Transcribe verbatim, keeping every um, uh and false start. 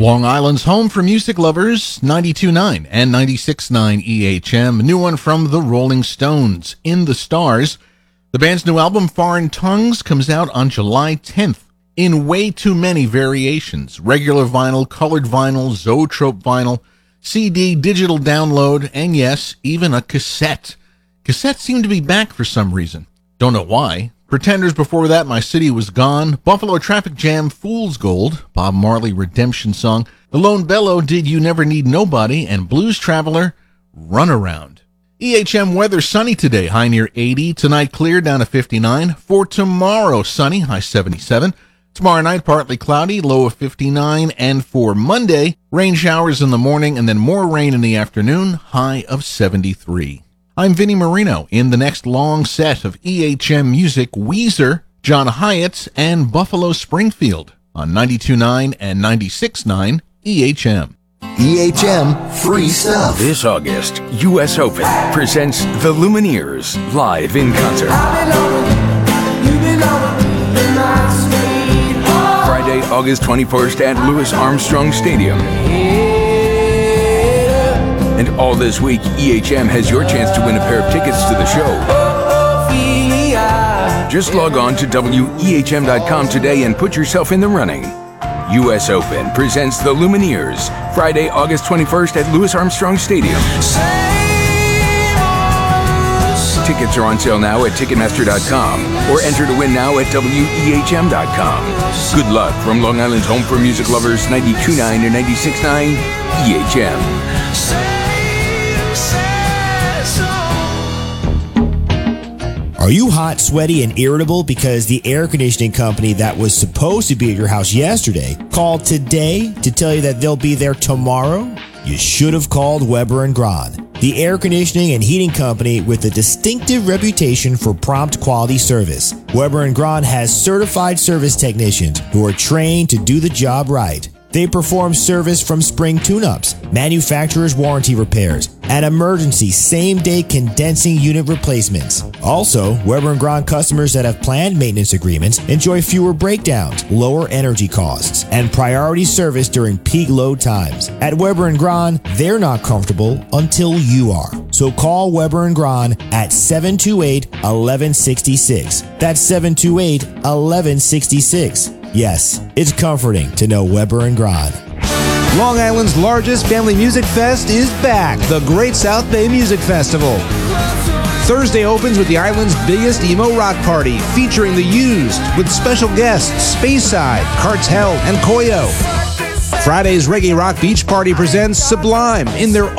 Long Island's home for music lovers, ninety-two point nine and ninety-six point nine E H M. A new one from the Rolling Stones, In the Stars. The band's new album, Foreign Tongues, comes out on July tenth in way too many variations. Regular vinyl, colored vinyl, Zoetrope vinyl, C D, digital download, and yes, even a cassette. Cassettes seem to be back for some reason. Don't know why. Pretenders before that, My City Was Gone. Buffalo Traffic Jam, Fool's Gold. Bob Marley, Redemption Song. The Lone Bellow, Did You Never Need Nobody. And Blues Traveler, Runaround. E H M weather, sunny today, high near eighty. Tonight clear, down to fifty-nine. For tomorrow, sunny, high seventy-seven. Tomorrow night, partly cloudy, low of fifty-nine. And for Monday, rain showers in the morning and then more rain in the afternoon, high of seventy-three. I'm Vinnie Marino. In the next long set of E H M music, Weezer, John Hyatt, and Buffalo Springfield on ninety-two point nine and ninety-six point nine E H M. E H M free stuff. This August, U S Open presents The Lumineers live in concert. Friday, August twenty-first at Louis Armstrong Stadium. And all this week, E H M has your chance to win a pair of tickets to the show. Just log on to W E H M dot com today and put yourself in the running. U S Open presents The Lumineers, Friday, August twenty-first at Louis Armstrong Stadium. Tickets are on sale now at Ticketmaster dot com or enter to win now at W E H M dot com. Good luck from Long Island's home for music lovers, ninety-two point nine and ninety-six point nine E H M. Are you hot, sweaty, and irritable because the air conditioning company that was supposed to be at your house yesterday called today to tell you that they'll be there tomorrow? You should have called Weber and Grahn, the air conditioning and heating company with a distinctive reputation for prompt quality service. Weber and Grahn has certified service technicians who are trained to do the job right. They perform service from spring tune-ups, manufacturer's warranty repairs, and emergency same-day condensing unit replacements. Also, Weber and Grahn customers that have planned maintenance agreements enjoy fewer breakdowns, lower energy costs, and priority service during peak load times. At Weber and Grahn, they're not comfortable until you are. So call Weber and Grahn at seven two eight, one one six six. That's seven two eight, one one six six. Yes, it's comforting to know Weber and Grahn. Long Island's largest family music fest is back, the Great South Bay Music Festival. Thursday opens with the island's biggest emo rock party, featuring The Used, with special guests Speyside, Cartel, and Koyo. Friday's reggae rock beach party presents Sublime in their